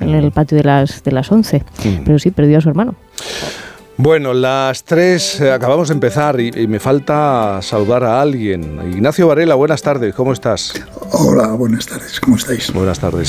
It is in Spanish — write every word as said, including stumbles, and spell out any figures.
en el patio de las, de las once. Mm. Pero sí, perdió a su hermano. Bueno, las tres, eh, acabamos de empezar y, y me falta saludar a alguien. Ignacio Varela, buenas tardes, ¿cómo estás? Hola, buenas tardes, ¿cómo estáis? Buenas tardes.